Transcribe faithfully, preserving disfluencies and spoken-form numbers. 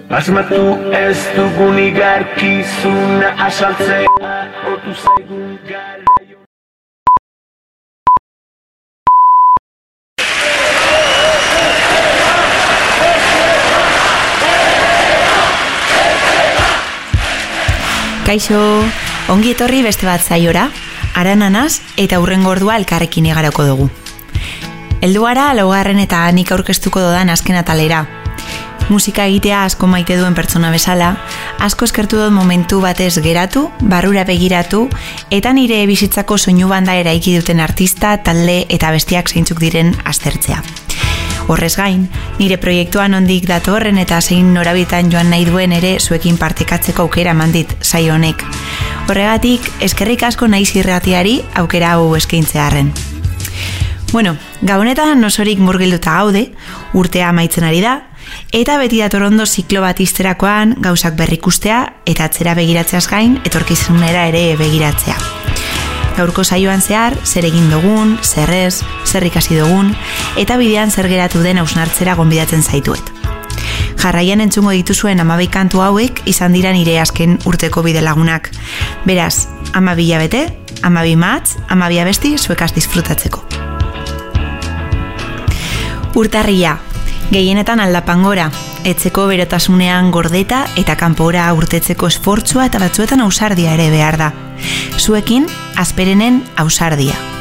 Asmatu ez dugun igarkizuna asaltzea otu zaigun garaio. Kaixo, ongi etorri beste bat zaiora, Arananaz eta hurrengo ordua elkarrekin igaroko dugu. Heldu gara laugarren eta nik aurkeztuko dodan azken atalera. Musika egitea asko maite duen pertsona bezala, asko eskertu dut momentu batez geratu, barrura begiratu, eta nire bizitzako soinu banda eraiki duten artista, talde eta bestiak zeintzuk diren aztertzea. Horrez gain, nire proiektuan ondik datorren eta zein norabitan joan nahi duen ere zuekin partekatzeko aukera mandit saio honek. Horregatik, eskerrik asko naiz irratiari aukera hau eskaintzearren. Bueno, gabonetan osorik murgilduta gaude, urtea amaitzen ari da, eta beti dator ondo ziklo bat izterakoan gauzak berrikustea eta atzera begiratzeaz gain etorkizunera ere begiratzea. Gaurko saioan zehar, zer egin dugun, zer ez, zer ikasi dugun, eta bidean zer geratu den hausnartzera gonbidatzen zaituet. Jarraian entzungo dituzuen hamabi kantu hauek izan dira nire azken urteko bide lagunak. Beraz, hamabi hilabete, hamabi matz, hamabi abesti zuekaz disfrutatzeko. Urtarria, gehienetan aldapan gora, etzeko berotasunean gordeta eta kanpora urtetzeko esfortzua eta batzuetan ausardia ere behar da. Zuekin, Azperenen ausardia.